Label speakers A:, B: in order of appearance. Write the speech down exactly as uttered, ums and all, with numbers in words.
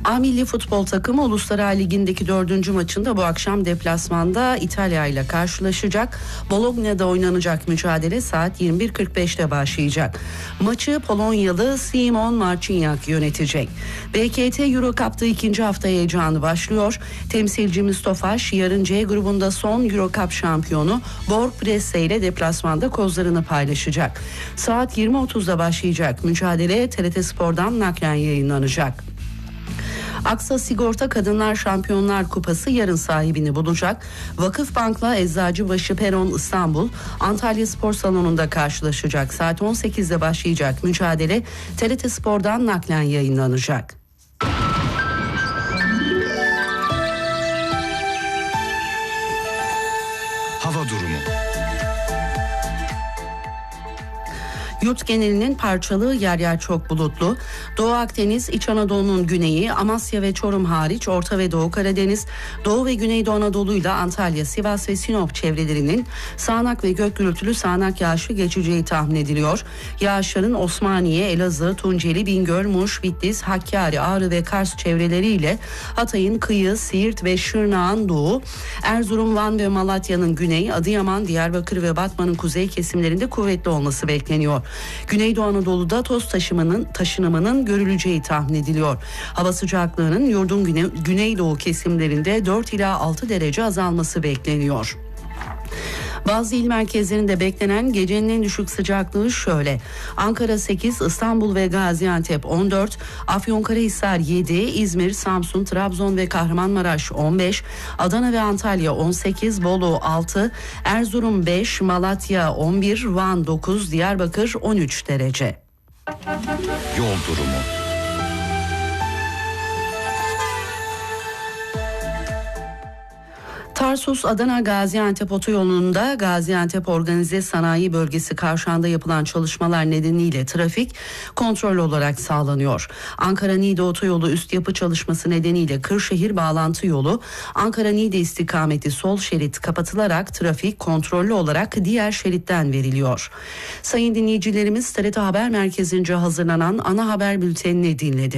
A: A Milli Futbol takımı Uluslar Ligi'ndeki dördüncü maçında bu akşam deplasmanda İtalya ile karşılaşacak. Bologna'da oynanacak mücadele saat yirmi bir kırk beşte başlayacak. Maçı Polonyalı Szymon Marciniak yönetecek. B K T Euro Cup'ta ikinci hafta heyecanı başlıyor. Temsilcimiz Tofaş yarın C grubunda son Euro Cup şampiyonu Borg Bresse ile deplasmanda kozlarını paylaşacak. Saat yirmi otuzda başlayacak mücadele T R T Spor'dan naklen yayınlanacak. Aksa Sigorta Kadınlar Şampiyonlar Kupası yarın sahibini bulacak. Vakıfbank'la Eczacıbaşı Peron İstanbul Antalya Spor Salonu'nda karşılaşacak. Saat on sekizde başlayacak mücadele T R T Spor'dan naklen yayınlanacak.
B: Hava durumu.
A: Yurt genelinin parçalı, yer yer çok bulutlu. Doğu Akdeniz, İç Anadolu'nun güneyi, Amasya ve Çorum hariç Orta ve Doğu Karadeniz, Doğu ve Güneydoğu Anadolu'yla Antalya, Sivas ve Sinop çevrelerinin sağanak ve gök gürültülü sağanak yağışlı geçeceği tahmin ediliyor. Yağışların Osmaniye, Elazığ, Tunceli, Bingöl, Muş, Bitlis, Hakkari, Ağrı ve Kars çevreleriyle Hatay'ın kıyı, Siirt ve Şırnak'ın doğu, Erzurum, Van ve Malatya'nın güney, Adıyaman, Diyarbakır ve Batman'ın kuzey kesimlerinde kuvvetli olması bekleniyor. Güneydoğu Anadolu'da toz taşımanın, taşınımının görüleceği tahmin ediliyor. Hava sıcaklığının yurdun güne, güneydoğu kesimlerinde dört ila altı derece azalması bekleniyor. Bazı il merkezlerinde beklenen gecenin en düşük sıcaklığı şöyle: Ankara sekiz, İstanbul ve Gaziantep on dört, Afyonkarahisar yedi, İzmir, Samsun, Trabzon ve Kahramanmaraş on beş, Adana ve Antalya on sekiz, Bolu altı, Erzurum beş, Malatya on bir, Van dokuz, Diyarbakır on üç derece.
B: Yol durumu.
A: Tarsus Adana Gaziantep otoyolunda Gaziantep Organize Sanayi Bölgesi kavşağında yapılan çalışmalar nedeniyle trafik kontrol olarak sağlanıyor. Ankara-Niğde otoyolu üst yapı çalışması nedeniyle Kırşehir bağlantı yolu Ankara-Niğde istikameti sol şerit kapatılarak trafik kontrollü olarak diğer şeritten veriliyor. Sayın dinleyicilerimiz, T R T Haber Merkezi'nce hazırlanan ana haber bültenini dinledi.